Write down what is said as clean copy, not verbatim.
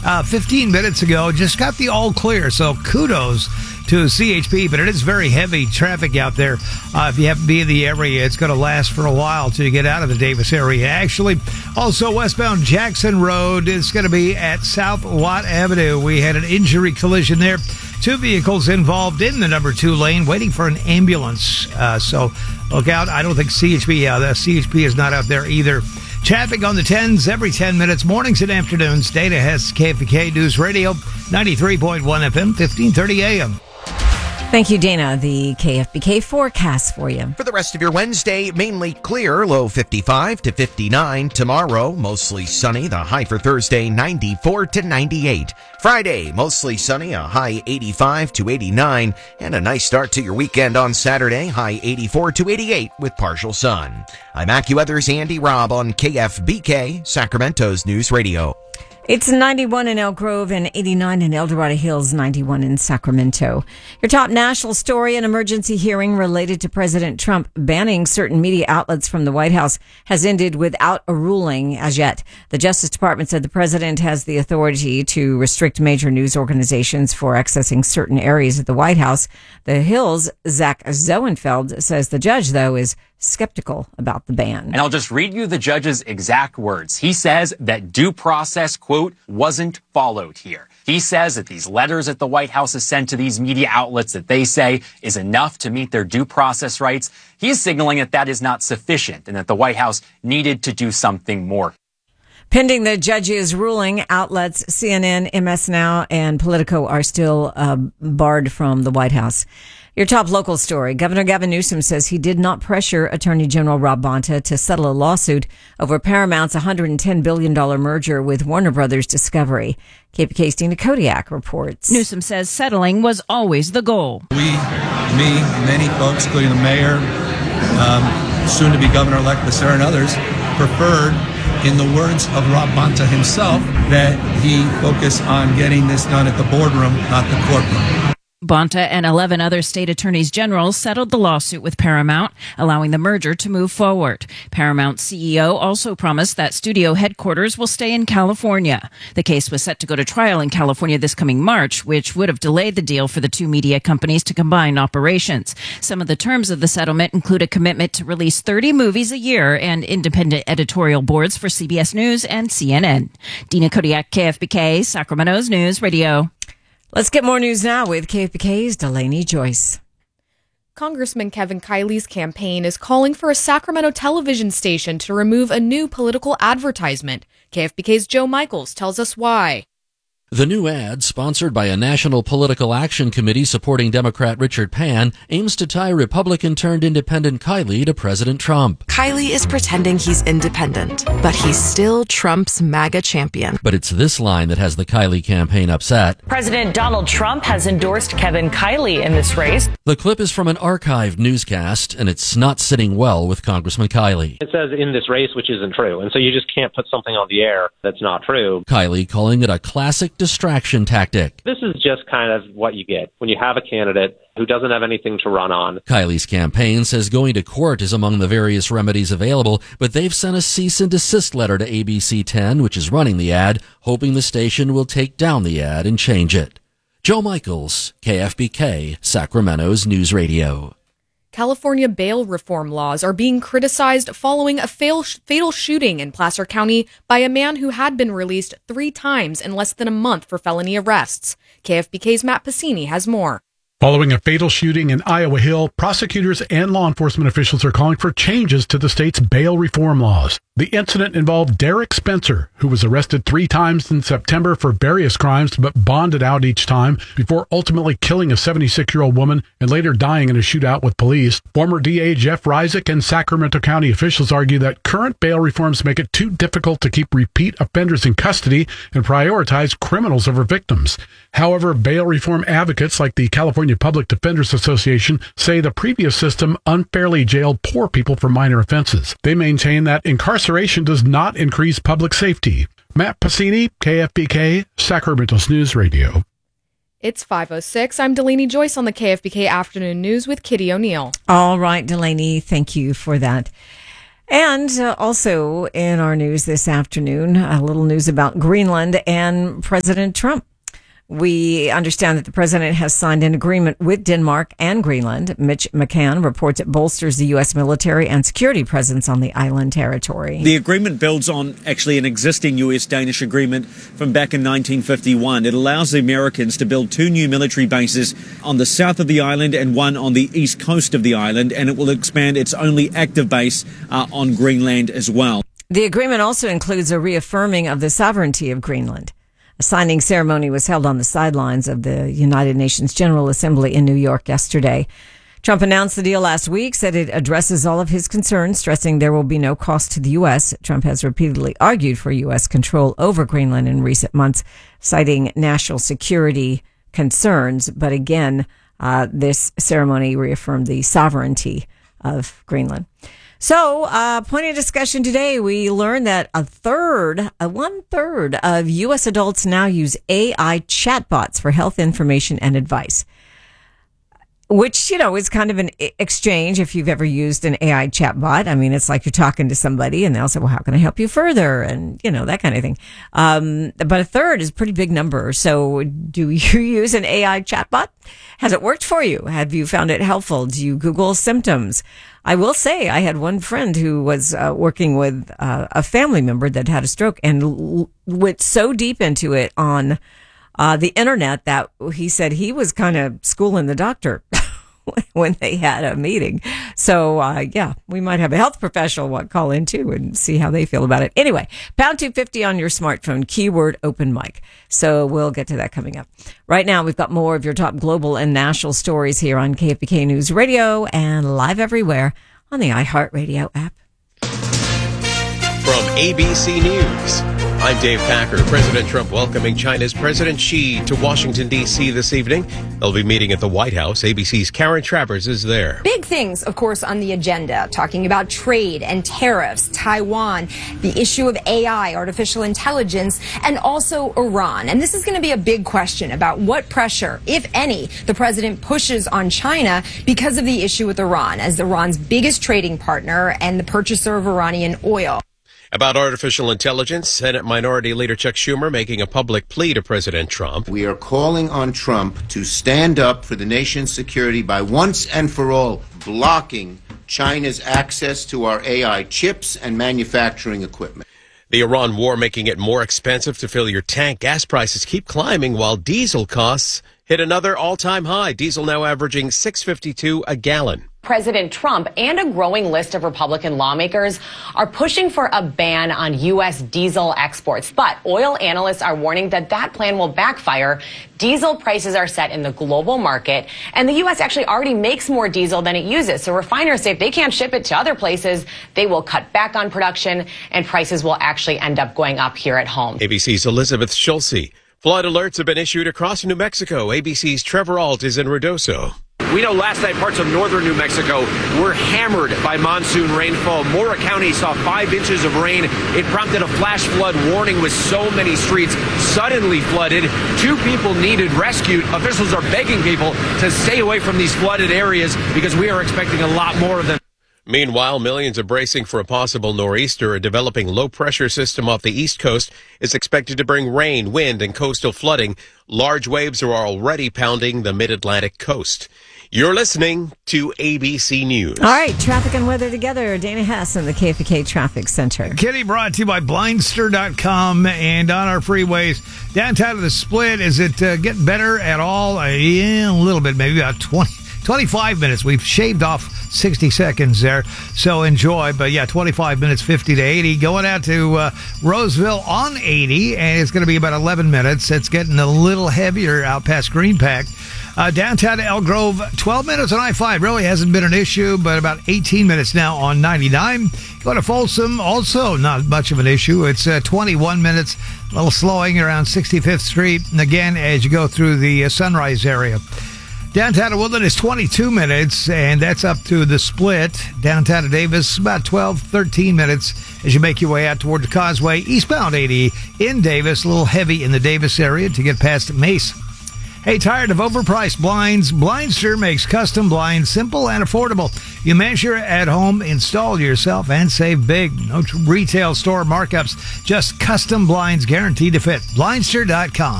15 minutes ago. Just got the all clear, so kudos to CHP, but it is very heavy traffic out there. If you have to be in the area, it's going to last for a while till you get out of the Davis area. Actually, also westbound Jackson Road is going to be at South Watt Avenue. We had an injury collision there. 2 vehicles involved in the number 2 lane waiting for an ambulance. So look out. I don't think CHP is not out there either. Traffic on the 10s every 10 minutes, mornings and afternoons. Data has KFBK News Radio, 93.1 FM, 1530 AM. Thank you, Dana. The KFBK forecast for you. For the rest of your Wednesday, mainly clear, low 55 to 59. Tomorrow, mostly sunny, the high for Thursday, 94 to 98. Friday, mostly sunny, a high 85 to 89. And a nice start to your weekend on Saturday, high 84 to 88 with partial sun. I'm AccuWeather's Andy Robb on KFBK, Sacramento's News Radio. It's 91 in Elk Grove and 89 in El Dorado Hills, 91 in Sacramento. Your top national story, an emergency hearing related to President Trump banning certain media outlets from the White House has ended without a ruling as yet. The Justice Department said the president has the authority to restrict major news organizations for accessing certain areas of the White House. The Hill's Zach Zoenfeld says the judge, though, is skeptical about the ban. And I'll just read you the judge's exact words. He says that due process, quote, wasn't followed here. He says that these letters that the White House has sent to these media outlets that they say is enough to meet their due process rights. He's signaling that that is not sufficient and that the White House needed to do something more. Pending the judge's ruling, outlets CNN, MS Now, and Politico are still barred from the White House. Your top local story. Governor Gavin Newsom says he did not pressure Attorney General Rob Bonta to settle a lawsuit over Paramount's $110 billion merger with Warner Brothers Discovery. KPK's Dina Kodiak reports. Newsom says settling was always the goal. Many folks, including the mayor, soon-to-be Governor-elect Becerra and others, preferred, in the words of Rob Bonta himself, that he focus on getting this done at the boardroom, not the courtroom. Bonta and 11 other state attorneys general settled the lawsuit with Paramount, allowing the merger to move forward. Paramount CEO also promised that studio headquarters will stay in California. The case was set to go to trial in California this coming March, which would have delayed the deal for the two media companies to combine operations. Some of the terms of the settlement include a commitment to release 30 movies a year and independent editorial boards for CBS News and CNN. Dina Kodiak, KFBK, Sacramento's News Radio. Let's get more news now with KFBK's Delaney Joyce. Congressman Kevin Kiley's campaign is calling for a Sacramento television station to remove a new political advertisement. KFBK's Joe Michaels tells us why. The new ad, sponsored by a National Political Action Committee supporting Democrat Richard Pan, aims to tie Republican-turned-independent Kiley to President Trump. Kiley is pretending he's independent, but he's still Trump's MAGA champion. But it's this line that has the Kiley campaign upset. President Donald Trump has endorsed Kevin Kiley in this race. The clip is from an archived newscast, and it's not sitting well with Congressman Kiley. It says in this race, which isn't true, and so you just can't put something on the air that's not true. Kiley calling it a classic distraction tactic. This is just kind of what you get when you have a candidate who doesn't have anything to run on. Kiley's campaign says going to court is among the various remedies available, but they've sent a cease and desist letter to ABC 10, which is running the ad, hoping the station will take down the ad and change it. Joe Michaels, KFBK, Sacramento's News Radio. California bail reform laws are being criticized following a fatal shooting in Placer County by a man who had been released 3 times in less than a month for felony arrests. KFBK's Matt Pacini has more. Following a fatal shooting in Iowa Hill, prosecutors and law enforcement officials are calling for changes to the state's bail reform laws. The incident involved Derek Spencer, who was arrested 3 times in September for various crimes but bonded out each time before ultimately killing a 76-year-old woman and later dying in a shootout with police. Former DA Jeff Reisig and Sacramento County officials argue that current bail reforms make it too difficult to keep repeat offenders in custody and prioritize criminals over victims. However, bail reform advocates like the California Public Defenders Association say the previous system unfairly jailed poor people for minor offenses. They maintain that incarceration does not increase public safety. Matt Pacini, KFBK, Sacramento's News Radio. It's 5:06. I'm Delaney Joyce on the KFBK Afternoon News with Kitty O'Neill. All right, Delaney, thank you for that. And also in our news this afternoon, a little news about Greenland and President Trump. We understand that the president has signed an agreement with Denmark and Greenland. Mitch McCann reports it bolsters the U.S. military and security presence on the island territory. The agreement builds on actually an existing U.S.-Danish agreement from back in 1951. It allows the Americans to build 2 new military bases on the south of the island and one on the east coast of the island, and it will expand its only active base on Greenland as well. The agreement also includes a reaffirming of the sovereignty of Greenland. A signing ceremony was held on the sidelines of the United Nations General Assembly in New York yesterday. Trump announced the deal last week, said it addresses all of his concerns, stressing there will be no cost to the U.S. Trump has repeatedly argued for U.S. control over Greenland in recent months, citing national security concerns. But again, this ceremony reaffirmed the sovereignty of Greenland. So, point of discussion today, we learned that 1/3 of U.S. adults now use AI chatbots for health information and advice, which, is kind of an exchange if you've ever used an AI chatbot. I mean, it's like you're talking to somebody and they'll say, well, how can I help you further? And, that kind of thing. But 1/3 is a pretty big number. So do you use an AI chatbot? Has it worked for you? Have you found it helpful? Do you Google symptoms? I will say I had one friend who was working with a family member that had a stroke and went so deep into it on the internet that he said he was kind of schooling the doctor when they had a meeting. So, we might have a health professional call in too and see how they feel about it. Anyway, pound 250 on your smartphone, keyword open mic. So we'll get to that coming up. Right now, we've got more of your top global and national stories here on KFBK News Radio and live everywhere on the iHeartRadio app. From ABC News, I'm Dave Packer. President Trump welcoming China's President Xi to Washington, D.C. this evening. They'll be meeting at the White House. ABC's Karen Travers is there. Big things, of course, on the agenda, talking about trade and tariffs, Taiwan, the issue of AI, artificial intelligence, and also Iran. And this is going to be a big question about what pressure, if any, the president pushes on China because of the issue with Iran, as Iran's biggest trading partner and the purchaser of Iranian oil. About artificial intelligence, Senate Minority Leader Chuck Schumer making a public plea to President Trump. We are calling on Trump to stand up for the nation's security by once and for all blocking China's access to our AI chips and manufacturing equipment. The Iran war making it more expensive to fill your tank. Gas prices keep climbing while diesel costs hit another all-time high. Diesel now averaging $6.52 a gallon. President Trump and a growing list of Republican lawmakers are pushing for a ban on U.S. diesel exports. But oil analysts are warning that that plan will backfire. Diesel prices are set in the global market, and the U.S. actually already makes more diesel than it uses. So refiners say if they can't ship it to other places, they will cut back on production, and prices will actually end up going up here at home. ABC's Elizabeth Schulze. Flood alerts have been issued across New Mexico. ABC's Trevor Ault is in Ruidoso. We know last night parts of northern New Mexico were hammered by monsoon rainfall. Mora County saw 5 inches of rain. It prompted a flash flood warning with so many streets suddenly flooded. 2 people needed rescued. Officials are begging people to stay away from these flooded areas because we are expecting a lot more of them. Meanwhile, millions are bracing for a possible nor'easter. A developing low-pressure system off the East Coast is expected to bring rain, wind, and coastal flooding. Large waves are already pounding the mid-Atlantic coast. You're listening to ABC News. All right, traffic and weather together. Dana Hess in the KFBK Traffic Center. Kitty brought to you by Blindster.com and on our freeways. Downtown to the Split, is it getting better at all? Yeah, a little bit, maybe about 25 minutes. We've shaved off 60 seconds there, so enjoy. But yeah, 25 minutes, 50 to 80. Going out to Roseville on 80, and it's going to be about 11 minutes. It's getting a little heavier out past Green Pack. Downtown to Elk Grove, 12 minutes on I-5 really hasn't been an issue, but about 18 minutes now on 99. Go to Folsom, also not much of an issue. It's 21 minutes, a little slowing around 65th Street, and again, as you go through the Sunrise area. Downtown to Woodland is 22 minutes, and that's up to the Split. Downtown to Davis, about 12, 13 minutes as you make your way out toward the Causeway. Eastbound 80 in Davis, a little heavy in the Davis area to get past Mace. Hey, tired of overpriced blinds? Blindster makes custom blinds simple and affordable. You measure at home, install yourself, and save big. No retail store markups, just custom blinds guaranteed to fit. Blindster.com.